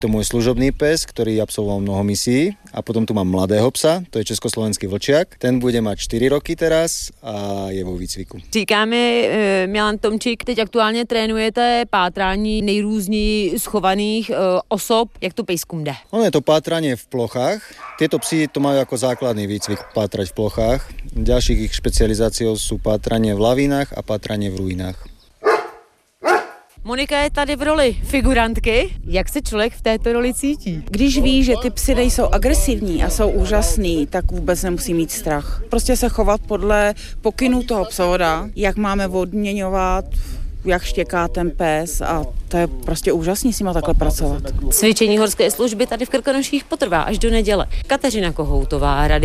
To je môj služobný pes, ktorý absolvoval mnoho misií. A potom tu mám mladého psa, to je československý vlčiak. Ten bude mať 4 roky teraz a je vo výcviku. Říká mi Milan Tomčík, teď aktuálně trénujete pátrání nejrůzněji schovaných osob. Jak to pejskům jde? Ono je to pátranie v plochách. Tieto psi to majú ako základný výcvik pátrať v plochách. Ďalších ich špecializáciou sú pátranie v lavínach a pátranie v ruinách. Monika je tady v roli figurantky. Jak se člověk v této roli cítí? Když ví, že ty psy nejsou agresivní a jsou úžasný, tak vůbec nemusí mít strach. Prostě se chovat podle pokynů toho psovoda, jak máme odměňovat, jak štěká ten pes a to je prostě úžasný s nima takhle pracovat. Cvičení horské služby tady v Krkonoších potrvá až do neděle. Kateřina Kohoutová, Rady